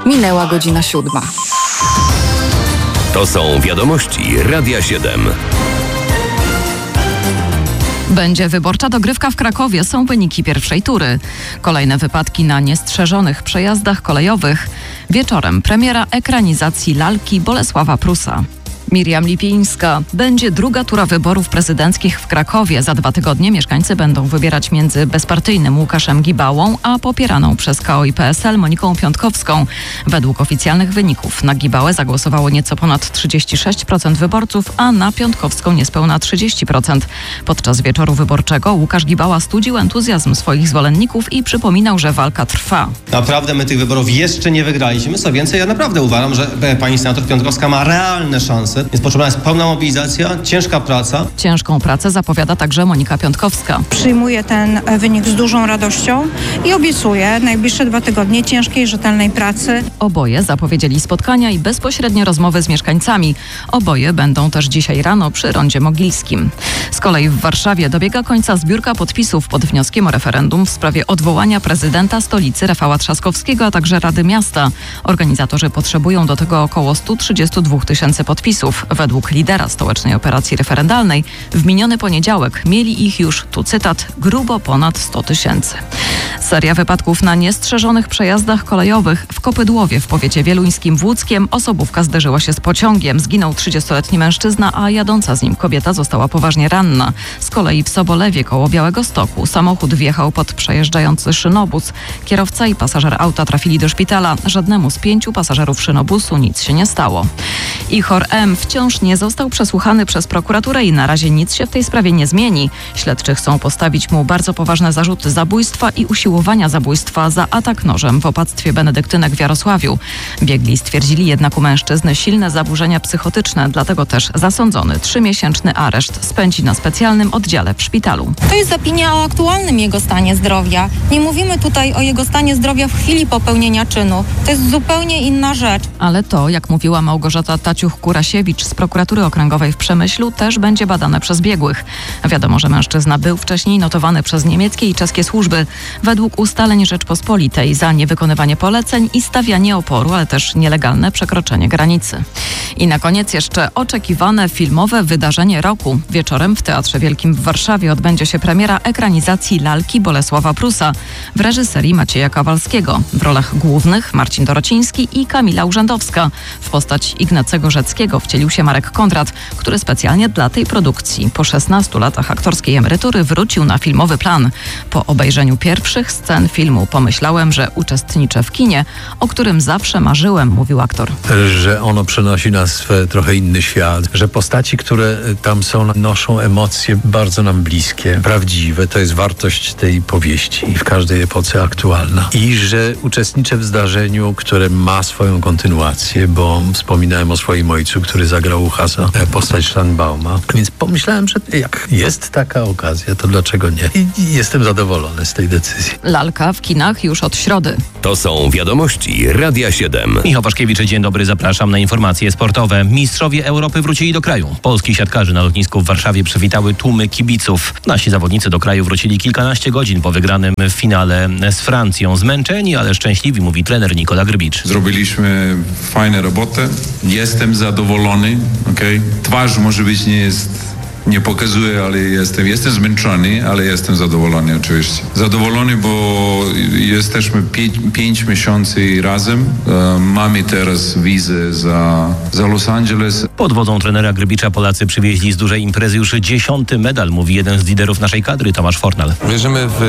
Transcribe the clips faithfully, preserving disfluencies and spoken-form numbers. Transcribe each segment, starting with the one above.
Minęła godzina siódma. To są wiadomości Radia siedem. Będzie wyborcza dogrywka w Krakowie. Są wyniki pierwszej tury. Kolejne wypadki na niestrzeżonych przejazdach kolejowych. Wieczorem premiera ekranizacji lalki Bolesława Prusa. Miriam Lipińska. Będzie druga tura wyborów prezydenckich w Krakowie. Za dwa tygodnie mieszkańcy będą wybierać między bezpartyjnym Łukaszem Gibałą, a popieraną przez K O i P S L Moniką Piątkowską. Według oficjalnych wyników na Gibałę zagłosowało nieco ponad trzydzieści sześć procent wyborców, a na Piątkowską niespełna trzydzieści procent. Podczas wieczoru wyborczego Łukasz Gibała studził entuzjazm swoich zwolenników i przypominał, że walka trwa. Naprawdę my tych wyborów jeszcze nie wygraliśmy. Co więcej, ja naprawdę uważam, że pani senator Piątkowska ma realne szanse. Jest potrzebna jest pełna mobilizacja, ciężka praca. Ciężką pracę zapowiada także Monika Piątkowska. Przyjmuję ten wynik z dużą radością i obiecuję najbliższe dwa tygodnie ciężkiej, rzetelnej pracy. Oboje zapowiedzieli spotkania i bezpośrednie rozmowy z mieszkańcami. Oboje będą też dzisiaj rano przy Rondzie Mogilskim. Z kolei w Warszawie dobiega końca zbiórka podpisów pod wnioskiem o referendum w sprawie odwołania prezydenta stolicy Rafała Trzaskowskiego, a także Rady Miasta. Organizatorzy potrzebują do tego około sto trzydzieści dwa tysięcy podpisów. Według lidera stołecznej operacji referendalnej w miniony poniedziałek mieli ich już, tu cytat, grubo ponad sto tysięcy. Seria wypadków na niestrzeżonych przejazdach kolejowych. W Kopydłowie w powiecie wieluńskim w Łódzkiem osobówka zderzyła się z pociągiem. Zginął trzydziestoletni mężczyzna, a jadąca z nim kobieta została poważnie ranna. Z kolei w Sobolewie koło Białegostoku samochód wjechał pod przejeżdżający szynobus. Kierowca i pasażer auta trafili do szpitala. Żadnemu z pięciu pasażerów szynobusu nic się nie stało. Ichor M. wciąż nie został przesłuchany przez prokuraturę i na razie nic się w tej sprawie nie zmieni. Śledczy chcą postawić mu bardzo poważne zarzuty zabójstwa i usiłowania zabójstwa za atak nożem w opactwie benedyktynek w Jarosławiu. Biegli stwierdzili jednak u mężczyzny silne zaburzenia psychotyczne, dlatego też zasądzony trzymiesięczny areszt spędzi na specjalnym oddziale w szpitalu. To jest opinia o aktualnym jego stanie zdrowia. Nie mówimy tutaj o jego stanie zdrowia w chwili popełnienia czynu. To jest zupełnie inna rzecz. Ale to, jak mówiła Małgorzata Taciuch-Kurasiewicz z prokuratury okręgowej w Przemyślu, też będzie badane przez biegłych. Wiadomo, że mężczyzna był wcześniej notowany przez niemieckie i czeskie służby. Według ustaleń Rzeczpospolitej za niewykonywanie poleceń i stawianie oporu, ale też nielegalne przekroczenie granicy. I na koniec jeszcze oczekiwane filmowe wydarzenie roku. Wieczorem w Teatrze Wielkim w Warszawie odbędzie się premiera ekranizacji lalki Bolesława Prusa w reżyserii Macieja Kowalskiego. W rolach głównych Marcin Dorociński i Kamila Urzędowska. W postać Ignacego Rzeckiego wcielił się Marek Kondrat, który specjalnie dla tej produkcji po szesnastu latach aktorskiej emerytury wrócił na filmowy plan. Po obejrzeniu pierwszych scen filmu pomyślałem, że uczestniczę w kinie, o którym zawsze marzyłem, mówił aktor. Że ono przenosi nas w trochę inny świat, że postaci, które tam są, noszą emocje bardzo nam bliskie, prawdziwe. To jest wartość tej powieści i w każdej epoce aktualna. I że uczestniczę w zdarzeniu, które ma swoją kontynuację, bo wspominałem o swoim ojcu, który zagrał u Hasa postać Szlangbauma. Więc pomyślałem, że jak jest taka okazja, to dlaczego nie? I jestem zadowolony z tej decyzji. Lalka w kinach już od środy. To są wiadomości Radia siedem. Michał Waszkiewicz, dzień dobry, zapraszam na informacje sportowe. Mistrzowie Europy wrócili do kraju. Polskich siatkarzy na lotnisku w Warszawie przywitały tłumy kibiców. Nasi zawodnicy do kraju wrócili kilkanaście godzin po wygranym w finale z Francją. Zmęczeni, ale szczęśliwi, mówi trener Nikola Grbicz. Zrobiliśmy fajną robotę. Jestem zadowolony. Okay? Twarz może być nie jest... Nie pokazuję, ale jestem, jestem zmęczony, ale jestem zadowolony oczywiście. Zadowolony, bo jesteśmy pięć, pięć miesięcy razem. E, mamy teraz wizę za, za Los Angeles. Pod wodzą trenera Grbicza Polacy przywieźli z dużej imprezy już dziesiąty medal, mówi jeden z liderów naszej kadry, Tomasz Fornal. Wierzymy w,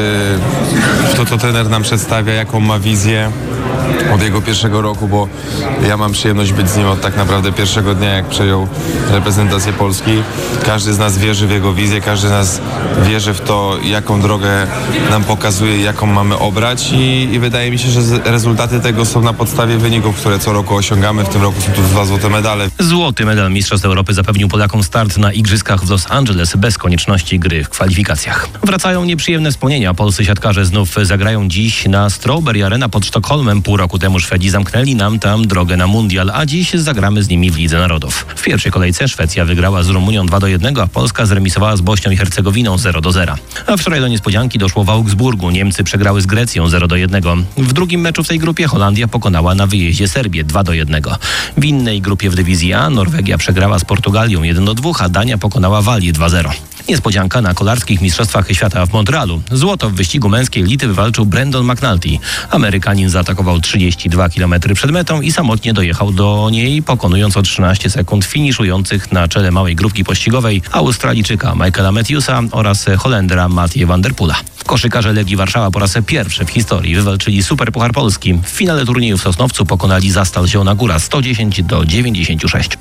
w to, co trener nam przedstawia, jaką ma wizję od jego pierwszego roku, bo ja mam przyjemność być z nim od tak naprawdę pierwszego dnia, jak przejął reprezentację Polski. Każdy z nas wierzy w jego wizję, każdy z nas wierzy w to, jaką drogę nam pokazuje, jaką mamy obrać i, i wydaje mi się, że rezultaty tego są na podstawie wyników, które co roku osiągamy. W tym roku są tu dwa złote medale. Złoty medal Mistrzostw Europy zapewnił Polakom start na Igrzyskach w Los Angeles bez konieczności gry w kwalifikacjach. Wracają nieprzyjemne wspomnienia. Polscy siatkarze znów zagrają dziś na Strawberry Arena pod Sztokholmem Pół roku temu Szwedzi zamknęli nam tam drogę na mundial, a dziś zagramy z nimi w Lidze Narodów. W pierwszej kolejce Szwecja wygrała z Rumunią dwa do jednego, a Polska zremisowała z Bośnią i Hercegowiną zero do zera. A wczoraj do niespodzianki doszło w Augsburgu. Niemcy przegrały z Grecją zero do jednego. W drugim meczu w tej grupie Holandia pokonała na wyjeździe Serbię dwa do jednego. W innej grupie w dywizji A Norwegia przegrała z Portugalią jeden do dwóch, a Dania pokonała Walię dwa zero. Niespodzianka na kolarskich mistrzostwach świata w Montrealu. Złoto w wyścigu męskiej elity wywalczył Brandon McNulty. Amerykanin zaatakował trzydzieści dwa kilometry przed metą i samotnie dojechał do niej, pokonując o trzynaście sekund finiszujących na czele małej grupki pościgowej Australijczyka Michaela Matthewsa oraz Holendra Mathieu van der Poela. Koszykarze Legii Warszawa po raz pierwszy w historii wywalczyli Superpuchar Polski. W finale turnieju w Sosnowcu pokonali Zastal Zielona Góra sto dziesięć do dziewięćdziesięciu sześciu.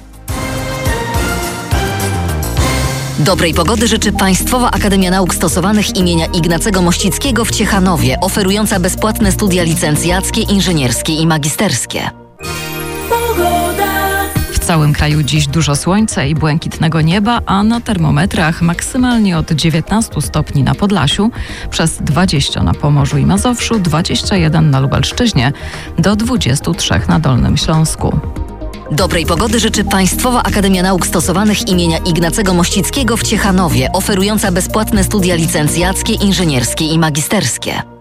Dobrej pogody życzy Państwowa Akademia Nauk Stosowanych imienia Ignacego Mościckiego w Ciechanowie, oferująca bezpłatne studia licencjackie, inżynierskie i magisterskie. W całym kraju dziś dużo słońca i błękitnego nieba, a na termometrach maksymalnie od dziewiętnastu stopni na Podlasiu, przez dwadzieścia na Pomorzu i Mazowszu, dwadzieścia jeden na Lubelszczyźnie, do dwudziestu trzech na Dolnym Śląsku. Dobrej pogody życzy Państwowa Akademia Nauk Stosowanych imienia Ignacego Mościckiego w Ciechanowie, oferująca bezpłatne studia licencjackie, inżynierskie i magisterskie.